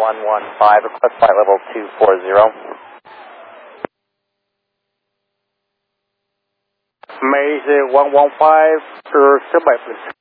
115, request flight level 240. Maze 115, stand by please.